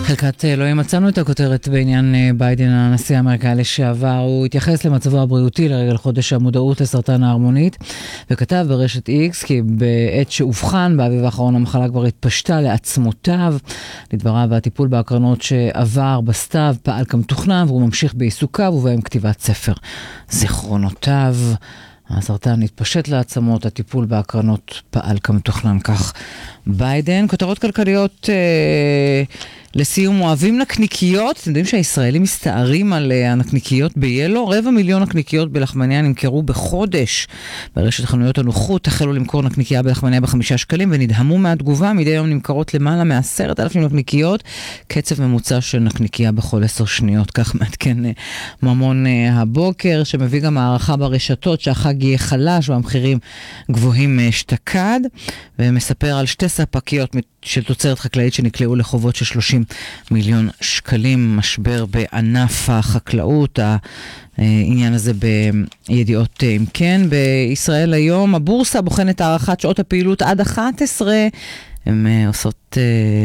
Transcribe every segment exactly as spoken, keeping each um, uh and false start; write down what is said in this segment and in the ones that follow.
חלקת לא מצאנו את הכותרת בעניין ביידן, הנשיא האמריקאי לשעבר. הוא התייחס למצבו הבריאותי לרגל חודש המודעות לסרטן ההרמונית, וכתב ברשת איקס כי בעת שהובחן באביב האחרון המחלה כבר התפשטה לעצמותיו. לדבריו, הטיפול בהקרנות שעבר בסתיו פעל כמתוכנן, והוא ממשיך בעיסוקיו ובהם כתיבת ספר זיכרונותיו. הסרטן התפשט לעצמות, הטיפול בהקרנות פעל כמתוכנן, כך ביידן. כותרות כלכליות אה, לסיום, אוהבים נקניקיות. אתם יודעים שהישראלים מסתערים על הנקניקיות ביילו? רבע מיליון נקניקיות בלחמניה נמכרו בחודש. ברשת חנויות הנוחות החלו למכור נקניקייה בלחמניה בחמישה שקלים, ונדהמו מהתגובה. מדי יום נמכרות למעלה מעשרת אלפים נקניקיות, קצב ממוצע של נקניקייה בכל עשר שניות. כך מעדכן ממון הבוקר, שמביא גם הערכה ברשתות שהחג יהיה חלש והמחירים גבוהים שתקד, ומספר על שתי ספקיות של תוצרת חקלאית שנקלעו לחובות של שלושים מיליון שקלים. משבר בענף החקלאות, העניין הזה בידיעות אם כן. בישראל היום הבורסה בוחנת הערכת שעות הפעילות עד אחת עשרה. הם עושות,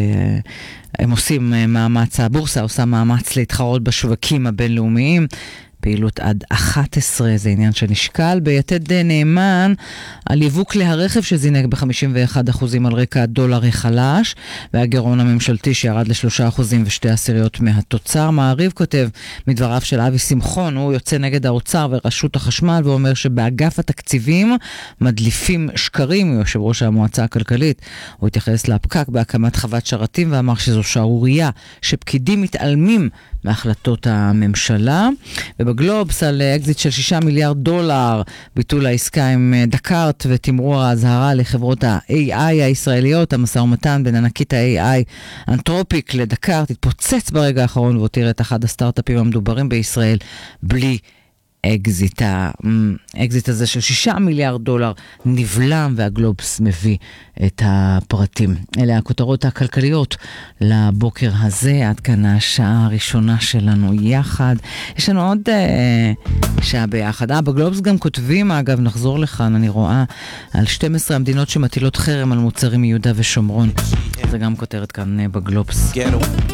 הם עושים מאמץ, הבורסה עושה מאמץ להתחרות בשווקים הבינלאומיים. פעילות עד אחת עשרה, זה עניין שנשקל. ביתד נאמן על יבוא כלי הרכב שזינק ב-חמישים ואחד אחוזים על רקע הדולר החלש, והגירעון הממשלתי שירד ל-שלושה אחוזים ושתי עשיריות מהתוצר. מעריב כותב מדבריו של אבי שמחון, הוא יוצא נגד האוצר ורשות החשמל, ואומר שבאגף התקציבים מדליפים שקרים. הוא יושב ראש המועצה הכלכלית, הוא התייחס להפקק בהקמת חוות שרתים ואמר שזו שערורייה שפקידים מתעלמים מהחלטות הממשלה. ובגלובס על אקזיט של שישה מיליארד דולר, ביטול העסקה עם דקארט ותמרור ההזהרה לחברות ה-איי איי הישראליות. המשא ומתן בין ענקית ה-איי איי אנתרופיק לדקארט התפוצץ ברגע האחרון והותיר את אחד הסטארט-אפים המדוברים בישראל בלי אקזיט. האקזיט הזה של שישה מיליארד דולר נבלם, והגלובס מביא את הפרטים. אלה הכותרות הכלכליות לבוקר הזה. עד כאן השעה הראשונה שלנו יחד. יש לנו עוד אה, שעה ביחד. אה, בגלובס גם כותבים, אגב, נחזור לכאן, אני רואה על שתים עשרה המדינות שמטילות חרם על מוצרים מיהודה ושומרון. זה גם כותרת כאן בגלובס.